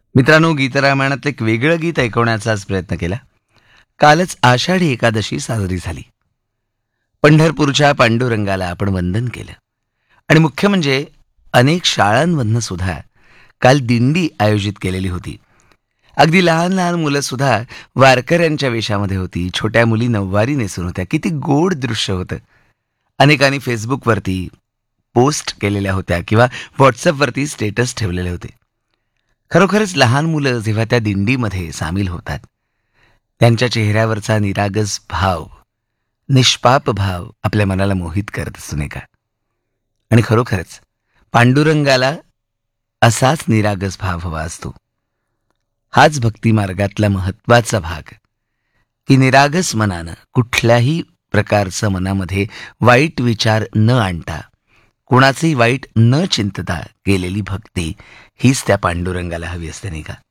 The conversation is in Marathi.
मित्रांनो, गीतरामायणातलं एक वेगळं गीत ऐकवण्याचाच प्रयत्न केला. कालच आषाढी एकादशी साजरी झाली. पंढरपूरच्या पांडुरंगाला आपण वंदन केलं आणि मुख्य म्हणजे अनेक शाळांमधनं सुद्धा काल दिंडी आयोजित केलेली होती. अगदी लहान लहान मुलं सुद्धा वारकऱ्यांच्या वेशामध्ये होती. छोट्या मुली नऊवारी नेसून होत्या. किती गोड दृश्य होतं. अनेकांनी फेसबुकवरती पोस्ट केलेल्या होत्या किंवा व्हॉट्सअपवरती स्टेटस ठेवलेले होते. खरोखरच लहान मुलं जेव्हा त्या दिंडीमध्ये सामील होतात, त्यांच्या चेहऱ्यावरचा निरागस भाव, निष्पाप भाव आपल्या मनाला मोहित करत असतो, नाही का? आणि खरोखरच पांडुरंगाला असाच निरागस भाव हवा असतो. हाच भक्ती मार्गातला महत्वाचा भाग, की निरागस मनानं कुठल्याही प्रकारचं मनामध्ये वाईट विचार न आणता, कुणाचंही वाईट न चिंतता केलेली भक्ती हीच त्या पांडुरंगाला हवी असते, नाही का?